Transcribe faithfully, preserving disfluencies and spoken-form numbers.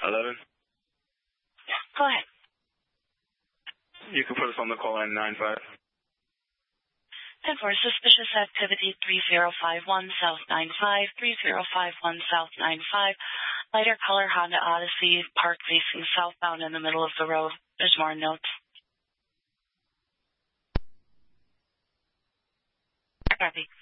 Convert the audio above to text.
eleven? Go ahead. You can put us on the call line nine five. And for suspicious activity, three zero five one South nine five, three zero five one South nine five, lighter color Honda Odyssey, parked facing southbound in the middle of the road. There's more notes. Copy.